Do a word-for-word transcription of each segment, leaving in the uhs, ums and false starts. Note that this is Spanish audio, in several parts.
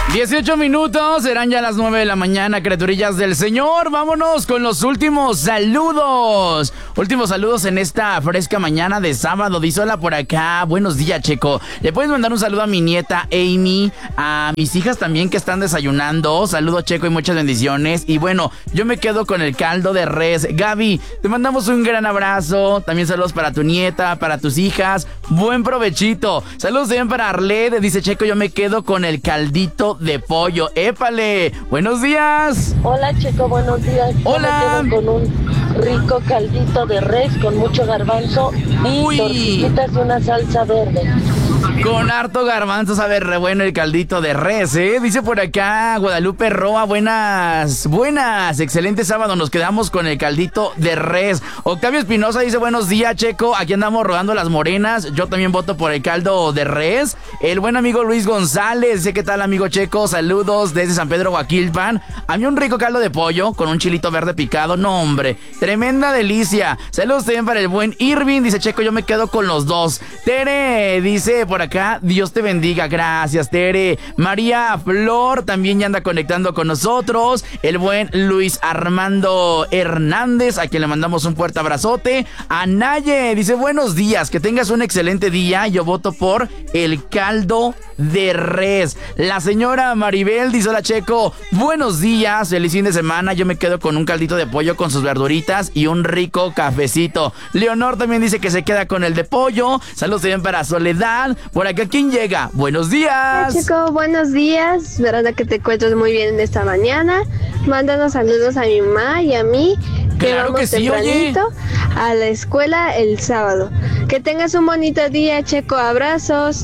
dieciocho minutos, serán ya las nueve de la mañana, criaturillas del Señor. Vámonos con los últimos saludos. Últimos saludos en esta fresca mañana de sábado. Dice hola por acá. Buenos días, Checo. Le puedes mandar un saludo a mi nieta Amy, a mis hijas también que están desayunando. Saludo, Checo, y muchas bendiciones. Y bueno, yo me quedo con el caldo de res. Gaby, te mandamos un gran abrazo. También saludos para tu nieta, para tus hijas. Buen provechito. Saludos también para Arlette. Dice Checo, yo me quedo con el caldito de pollo. ¡Épale! ¡Buenos días! Hola, Checo, buenos días. Hola. Yo me quedo con un rico caldito de res con mucho garbanzo. Uy. Tortillitas y una salsa verde. Con harto garbanzo, sabe re bueno el caldito de res, ¿eh? Dice por acá Guadalupe Roa, buenas, buenas, excelente sábado, nos quedamos con el caldito de res. Octavio Espinosa dice, buenos días, Checo, aquí andamos rodando las morenas, yo también voto por el caldo de res. El buen amigo Luis González, dice, ¿qué tal, amigo Checo? Saludos desde San Pedro Guaquilpan. A mí un rico caldo de pollo con un chilito verde picado, no hombre, tremenda delicia. Saludos también para el buen Irving, dice Checo, yo me quedo con los dos. Tere dice por acá, Dios te bendiga, gracias, Tere. María Flor también ya anda conectando con nosotros. El buen Luis Armando Hernández, a quien le mandamos un fuerte abrazote. A Naye dice, buenos días, que tengas un excelente día. Yo voto por el caldo de res. La señora Maribel dice, hola, Checo, buenos días, feliz fin de semana. Yo me quedo con un caldito de pollo con sus verduritas y un rico cafecito. Leonor también dice que se queda con el de pollo. Saludos también para Soledad. Por acá, ¿quién llega? Buenos días. Hola, Checo, buenos días. Verdad que te encuentras muy bien en esta mañana. Mándanos saludos a mi mamá y a mí, que claro vamos que sí, tempranito oye. a la escuela el sábado. Que tengas un bonito día, Checo. Abrazos.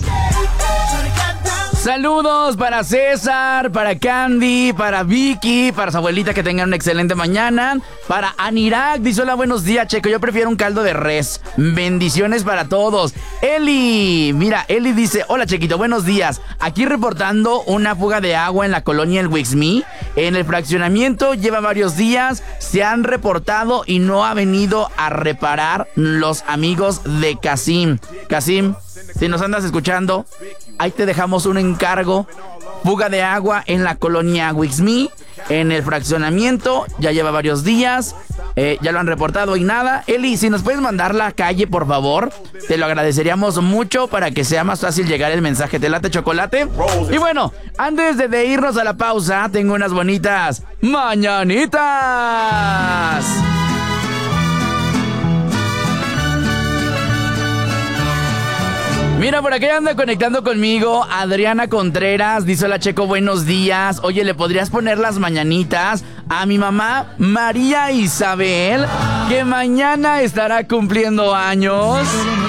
Saludos para César, para Candy, para Vicky, para su abuelita, que tengan una excelente mañana. Para Anirak, dice hola, buenos días, Checo, yo prefiero un caldo de res. Bendiciones para todos. Eli, mira, Eli dice, hola, Chequito, buenos días. Aquí reportando una fuga de agua en la colonia El Wixmí. En el fraccionamiento lleva varios días, se han reportado y no ha venido a reparar los amigos de Casim. Casim, si nos andas escuchando, ahí te dejamos un encargo. Fuga de agua en la colonia Wixmí, en el fraccionamiento, ya lleva varios días, eh, ya lo han reportado y nada. Eli, si nos puedes mandar la calle, por favor, te lo agradeceríamos mucho para que sea más fácil llegar el mensaje. ¿Te late, chocolate? Y bueno, antes de, de irnos a la pausa, tengo unas bonitas mañanitas. Mira, por aquí anda conectando conmigo Adriana Contreras. Dice, hola, Checo, buenos días. Oye, ¿le podrías poner las mañanitas a mi mamá María Isabel, que mañana estará cumpliendo años?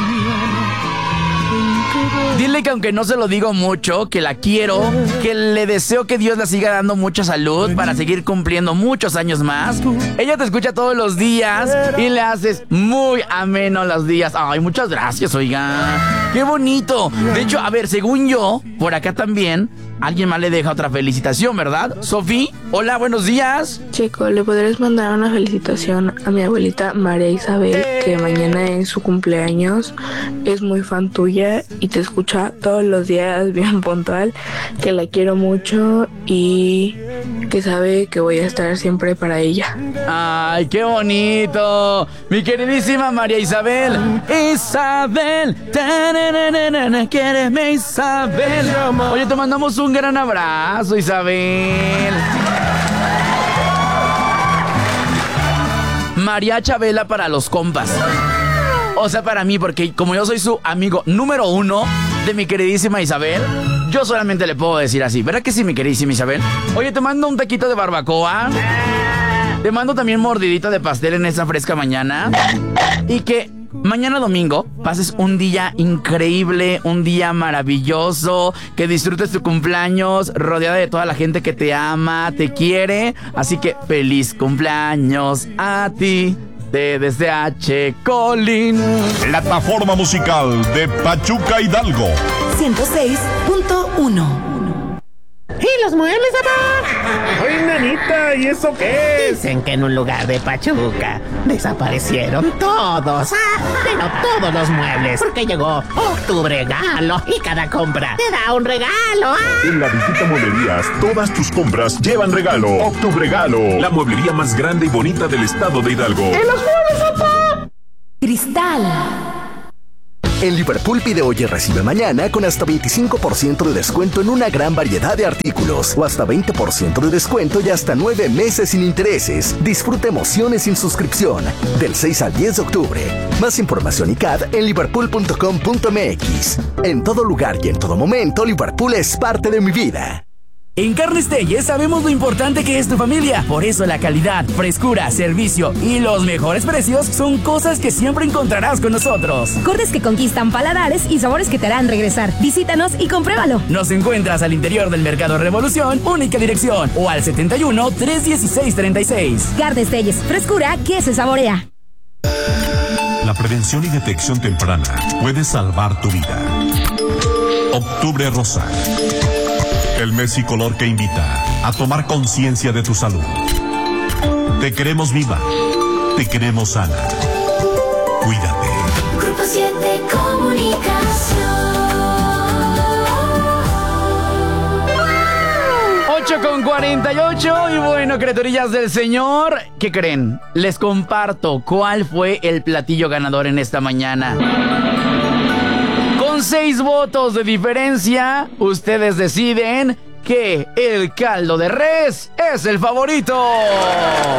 Dile que aunque no se lo digo mucho, que la quiero, que le deseo que Dios la siga dando mucha salud para seguir cumpliendo muchos años más. Ella te escucha todos los días y le haces muy ameno los días. Ay, muchas gracias, oiga. ¡Qué bonito! De hecho, a ver, según yo, por acá también, alguien más le deja otra felicitación, ¿verdad? Sofía, hola, buenos días. Checo, ¿le podrías mandar una felicitación a mi abuelita María Isabel, ¡Eh! que mañana es su cumpleaños? Es muy fan tuya y te escucha todos los días bien puntual, que la quiero mucho y que sabe que voy a estar siempre para ella. ¡Ay, qué bonito! Mi queridísima María Isabel. Isabel, quéreme, Isabel. Oye, te mandamos un gran abrazo, Isabel. María Chabela para los compas. O sea, para mí, porque como yo soy su amigo número uno de mi queridísima Isabel, yo solamente le puedo decir así. ¿Verdad que sí, mi queridísima Isabel? Oye, te mando un taquito de barbacoa. Te mando también mordidita de pastel en esta fresca mañana. Y que mañana domingo pases un día increíble, un día maravilloso, que disfrutes tu cumpleaños rodeada de toda la gente que te ama, te quiere. Así que feliz cumpleaños a ti. Te desea Checolín. Plataforma musical de Pachuca Hidalgo ciento seis punto uno. Y los muebles, papá? Oye, nanita, ¿y eso qué es? Dicen que en un lugar de Pachuca desaparecieron todos, ah, pero todos los muebles, porque llegó Octubre Regalo y cada compra te da un regalo. Ah. En la visita Mueblerías, todas tus compras llevan regalo. Octubre Regalo, la mueblería más grande y bonita del estado de Hidalgo. ¡En los muebles, papá! Cristal. En Liverpool pide hoy y recibe mañana con hasta veinticinco por ciento de descuento en una gran variedad de artículos o hasta veinte por ciento de descuento y hasta nueve meses sin intereses. Disfruta emociones sin suscripción del seis al diez de octubre. Más información y C A D en liverpool punto com punto m x. En todo lugar y en todo momento, Liverpool es parte de mi vida. En Carnes Telles sabemos lo importante que es tu familia. Por eso la calidad, frescura, servicio y los mejores precios son cosas que siempre encontrarás con nosotros. Cortes que conquistan paladares y sabores que te harán regresar. Visítanos y compruébalo. Nos encuentras al interior del Mercado Revolución, única dirección, o al setenta y uno, trescientos dieciséis, treinta y seis. Carnes Telles, frescura que se saborea. La prevención y detección temprana puede salvar tu vida. Octubre Rosa. El mes y color que invita a tomar conciencia de tu salud. Te queremos viva. Te queremos sana. Cuídate. Grupo siete Comunicación. ocho con cuarenta y ocho. Y bueno, criaturillas del Señor, ¿qué creen? Les comparto cuál fue el platillo ganador en esta mañana. Con seis votos de diferencia, ustedes deciden que el caldo de res es el favorito.